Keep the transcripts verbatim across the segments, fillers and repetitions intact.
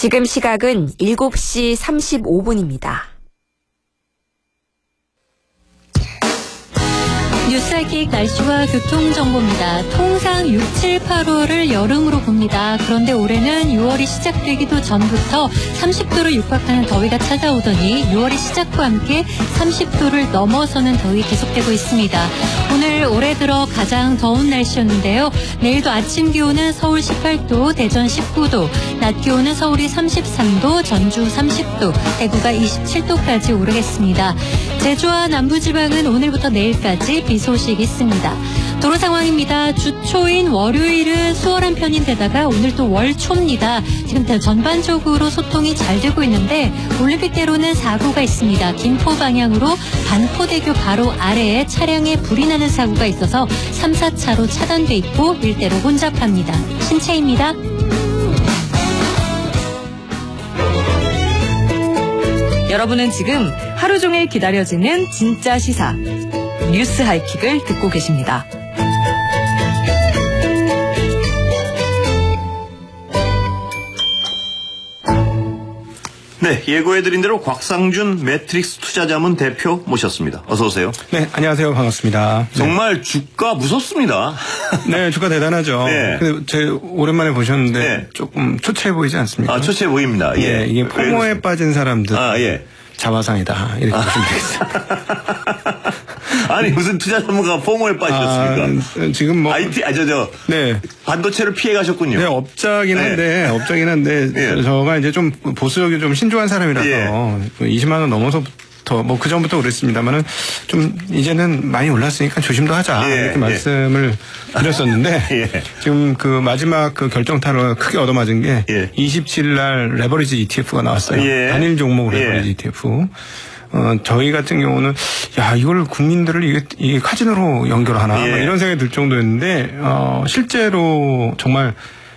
지금 시각은 일곱 시 삼십오 분입니다. 뉴스알킥 날씨와 교통정보입니다. 통상 육, 칠, 팔월을 여름으로 봅니다. 그런데 올해는 유월이 시작되기도 전부터 삼십 도를 육박하는 더위가 찾아오더니 유월이 시작과 함께 삼십 도를 넘어서는 더위 계속되고 있습니다. 오늘 올해 들어 가장 더운 날씨였는데요. 내일도 아침 기온은 서울 십팔 도, 대전 십구 도, 낮 기온은 서울이 삼십삼 도, 전주 삼십 도, 대구가 이십칠 도까지 오르겠습니다. 제주와 남부지방은 오늘부터 내일까지 비 소식 있습니다. 도로 상황입니다. 주초인 월요일은 수월한 편인데다가 오늘 또 월초입니다. 지금 전반적으로 소통이 잘 되고 있는데 올림픽대로는 사고가 있습니다. 김포 방향으로 반포대교 바로 아래에 차량에 불이 나는 사고가 있어서 삼, 사 차로 차단돼 있고 일대로 혼잡합니다. 신채입니다. 여러분은 지금 하루 종일 기다려지는 진짜 시사 뉴스 하이킥을 듣고 계십니다. 네, 예고해드린 대로 곽상준 매트릭스 투자자문 대표 모셨습니다. 어서 오세요. 네, 안녕하세요. 반갑습니다. 정말 네. 주가 무섭습니다. 네, 주가 대단하죠. 네. 근데 제 오랜만에 보셨는데 네. 조금 초췌해 보이지 않습니까? 아, 초췌해 보입니다. 예, 예, 이게 포모에 빠진 사람들 아, 예. 자화상이다 이렇게 아. 보시면 되겠습니다. 아니 무슨 투자 전문가가 포모에 빠지셨습니까? 아, 지금 뭐 아이티 아 저 저 네. 반도체를 피해 가셨군요. 네, 업자긴 한데 네. 업자긴 한데 예. 저가 이제 좀 보수력이 좀 신중한 사람이라서 예. 이십만 원 넘어서부터 뭐 그 전부터 그랬습니다만은 좀 이제는 많이 올랐으니까 조심도 하자 예. 이렇게 말씀을 예. 드렸었는데 예. 지금 그 마지막 그 결정타로 크게 얻어맞은 게 예. 이십칠 일 날 레버리지 이티에프가 나왔어요. 예. 단일 종목 레버리지 예. 이티에프. 어, 저희 같은 경우는, 야, 이걸 국민들을 이게, 이게 카지노로 연결하나, 예. 이런 생각이 들 정도였는데, 어, 실제로 정말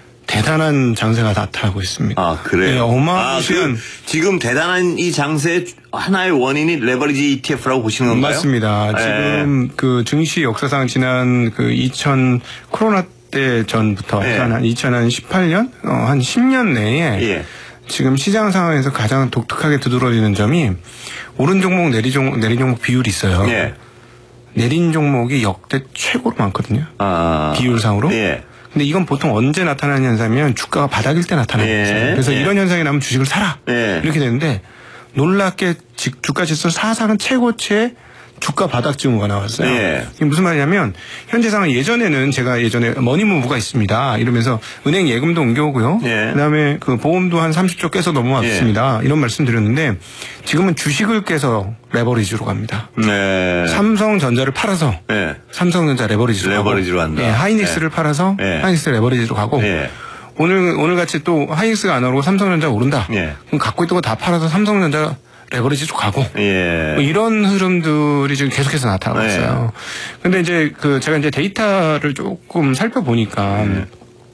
대단한 장세가 나타나고 있습니다. 아, 그래요? 네, 어마어마한. 아, 그, 지금 대단한 이 장세의 하나의 원인이 레버리지 이티에프라고 보시는 건가요? 맞습니다. 예. 지금 그 증시 역사상 지난 그 이천 코로나 때 전부터, 예. 한 이천십팔 년, 어, 한 십 년 내에, 예. 지금 시장 상황에서 가장 독특하게 두드러지는 점이 오른 종목, 내리 종목, 내린 종목 비율이 있어요. 예. 내린 종목이 역대 최고로 많거든요. 아. 비율상으로. 예. 근데 이건 보통 언제 나타나는 현상이면 주가가 바닥일 때 나타나는 예. 거죠. 그래서 예. 이런 현상이 나면 주식을 사라. 예. 이렇게 되는데 놀랍게 주가 지수 사상 최고치의 주가 바닥 징후가 나왔어요. 예. 이게 무슨 말이냐면 현재 상황 예전에는 제가 예전에 머니무브가 있습니다. 이러면서 은행 예금도 옮겨오고요. 예. 그다음에 그 보험도 한 삼십 조 깨서 넘어왔습니다. 예. 이런 말씀 드렸는데 지금은 주식을 깨서 레버리지로 갑니다. 네. 삼성전자를 팔아서 예. 삼성전자 레버리지로, 레버리지로 가고 한다. 예. 하이닉스를 예. 팔아서 예. 하이닉스 레버리지로 가고 예. 오늘 오늘 같이 또 하이닉스가 안 오르고 삼성전자 오른다. 예. 그럼 갖고 있던 거 다 팔아서 삼성전자 레버리지로 가고 예. 뭐 이런 흐름들이 지금 계속해서 나타나고 예. 있어요. 근데 이제 그 제가 이제 데이터를 조금 살펴보니까 예.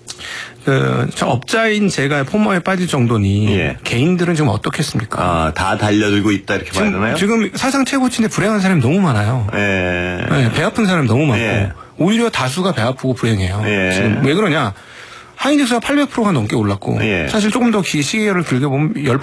그 저 업자인 제가 포모에 빠질 정도니 예. 개인들은 지금 어떻겠습니까? 아, 다 달려들고 있다 이렇게 봐야 되나요? 지금 사상 최고치인데 불행한 사람이 너무 많아요. 예. 네, 배 아픈 사람이 너무 많고 예. 오히려 다수가 배 아프고 불행해요. 예. 지금 왜 그러냐? 하이닉스가 팔백 퍼센트가 넘게 올랐고 예. 사실 조금 더 시계를 길게 보면 십 배